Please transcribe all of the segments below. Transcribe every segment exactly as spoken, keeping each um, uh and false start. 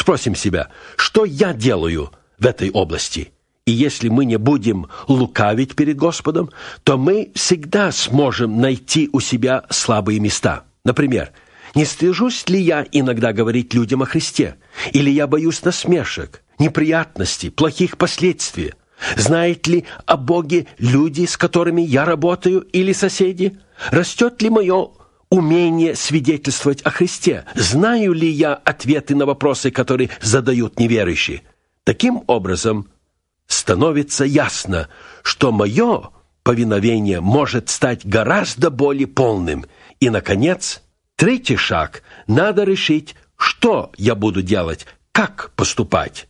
Спросим себя, что я делаю в этой области? И если мы не будем лукавить перед Господом, то мы всегда сможем найти у себя слабые места. Например, не стыжусь ли я иногда говорить людям о Христе? Или я боюсь насмешек, неприятностей, плохих последствий? Знают ли о Боге люди, с которыми я работаю, или соседи? Растет ли мое умение свидетельствовать о Христе? Знаю ли я ответы на вопросы, которые задают неверующие? Таким образом, становится ясно, что мое повиновение может стать гораздо более полным. И, наконец, третий шаг – надо решить, что я буду делать, как поступать.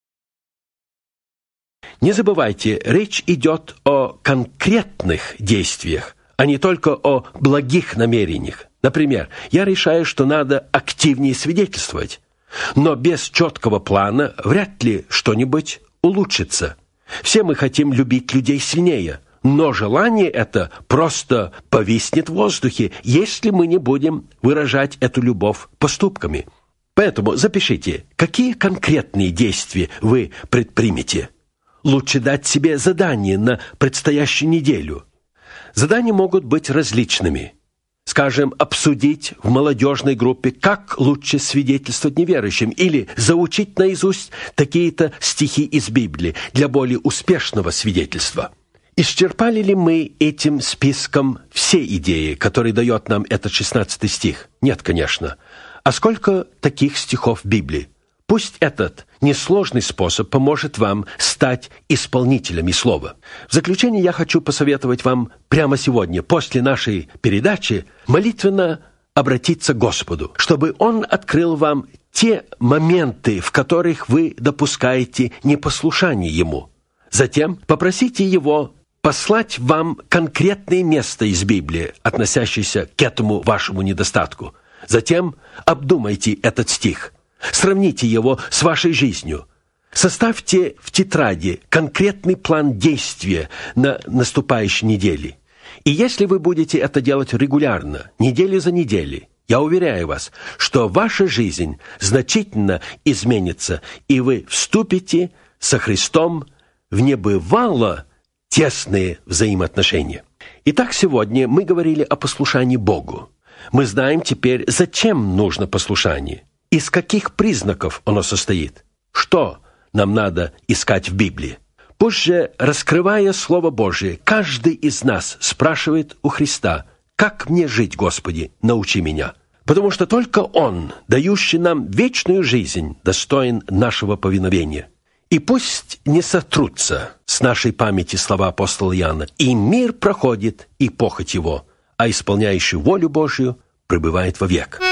Не забывайте, речь идет о конкретных действиях, а не только о благих намерениях. Например, я решаю, что надо активнее свидетельствовать, но без четкого плана вряд ли что-нибудь улучшится. Все мы хотим любить людей сильнее, но желание это просто повиснет в воздухе, если мы не будем выражать эту любовь поступками. Поэтому запишите, какие конкретные действия вы предпримете. Лучше дать себе задание на предстоящую неделю. Задания могут быть различными. Скажем, обсудить в молодежной группе, как лучше свидетельствовать неверующим, или заучить наизусть такие-то стихи из Библии для более успешного свидетельства. Исчерпали ли мы этим списком все идеи, которые дает нам этот шестнадцатый стих? Нет, конечно. А сколько таких стихов в Библии? Пусть этот несложный способ поможет вам стать исполнителями слова. В заключение я хочу посоветовать вам прямо сегодня, после нашей передачи, молитвенно обратиться к Господу, чтобы Он открыл вам те моменты, в которых вы допускаете непослушание Ему. Затем попросите Его послать вам конкретное место из Библии, относящееся к этому вашему недостатку. Затем обдумайте этот стих. Сравните его с вашей жизнью. Составьте в тетради конкретный план действия на наступающей неделе. И если вы будете это делать регулярно, неделю за неделей, я уверяю вас, что ваша жизнь значительно изменится, и вы вступите со Христом в небывало тесные взаимоотношения. Итак, сегодня мы говорили о послушании Богу. Мы знаем теперь, зачем нужно послушание. Из каких признаков оно состоит? Что нам надо искать в Библии? Пусть же, раскрывая Слово Божие, каждый из нас спрашивает у Христа: «Как мне жить, Господи? Научи меня». Потому что только Он, дающий нам вечную жизнь, достоин нашего повиновения. И пусть не сотрутся с нашей памяти слова апостола Иоанна: «И мир проходит, и похоть его, а исполняющий волю Божию пребывает вовек».